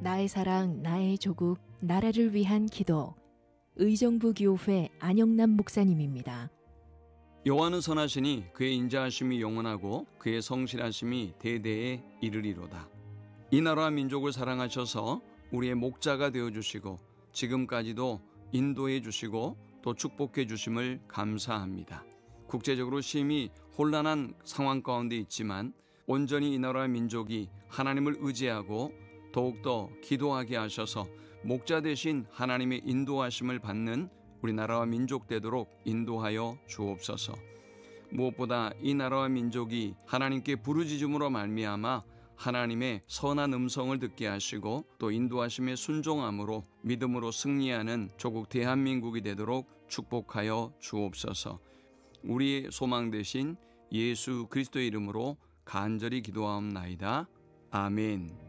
나의 사랑, 나의 조국, 나라를 위한 기도. 의정부 교회 안영남 목사님입니다. 여호와는 선하시니 그의 인자하심이 영원하고 그의 성실하심이 대대에 이르리로다. 이 나라와 민족을 사랑하셔서 우리의 목자가 되어주시고 지금까지도 인도해 주시고 또 축복해 주심을 감사합니다. 국제적으로 심히 혼란한 상황 가운데 있지만 온전히 이 나라와 민족이 하나님을 의지하고 더욱더 기도하게 하셔서 목자 되신 하나님의 인도하심을 받는 우리나라와 민족 되도록 인도하여 주옵소서. 무엇보다 이 나라와 민족이 하나님께 부르짖음으로 말미암아 하나님의 선한 음성을 듣게 하시고 또 인도하심에 순종함으로 믿음으로 승리하는 조국 대한민국이 되도록 축복하여 주옵소서. 우리의 소망 되신 예수 그리스도의 이름으로 간절히 기도하옵나이다. 아멘.